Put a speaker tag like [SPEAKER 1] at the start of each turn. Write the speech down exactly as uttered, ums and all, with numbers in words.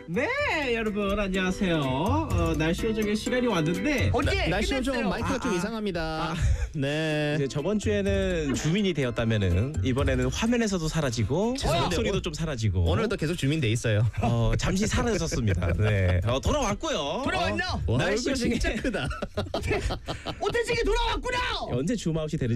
[SPEAKER 1] 네, 여러분 안녕하세요. 어, 날씨 요정의 시간이 왔는데
[SPEAKER 2] 언제?
[SPEAKER 3] 날씨 요정
[SPEAKER 2] 끝냈어요.
[SPEAKER 3] 마이크가
[SPEAKER 1] 아,
[SPEAKER 3] 좀
[SPEAKER 1] 아.
[SPEAKER 3] 이상합니다. 네.
[SPEAKER 1] 이제 저번 주에는 주민이 되었다면은 이번에는 화면에서도 사라지고
[SPEAKER 3] 죄송한데
[SPEAKER 1] 목소리도
[SPEAKER 3] 오-
[SPEAKER 1] 좀 사라지고
[SPEAKER 3] 오늘도 계속 주민 돼 있어요.
[SPEAKER 1] 어, 잠시 사라졌습니다. 네, 어, 돌아왔고요.
[SPEAKER 2] 돌아왔나?
[SPEAKER 1] 어,
[SPEAKER 3] 와,
[SPEAKER 1] 날씨
[SPEAKER 3] 얼굴
[SPEAKER 1] 요정의
[SPEAKER 3] 진짜 크다.
[SPEAKER 2] 오태식이 돌아왔구나.
[SPEAKER 1] 언제 줌아웃이 되는